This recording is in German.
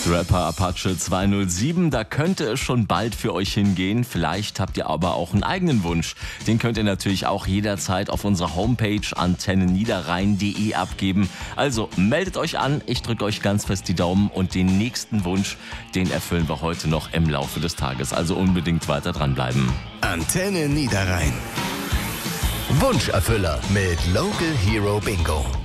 Rapper Apache 207, da könnte es schon bald für euch hingehen. Vielleicht habt ihr aber auch einen eigenen Wunsch. Den könnt ihr natürlich auch jederzeit auf unserer Homepage antenneniederrhein.de abgeben. Also meldet euch an, ich drücke euch ganz fest die Daumen und den nächsten Wunsch, den erfüllen wir heute noch im Laufe des Tages. Also unbedingt weiter dranbleiben. Antenne Niederrhein. Wunscherfüller mit Local Hero Bingo.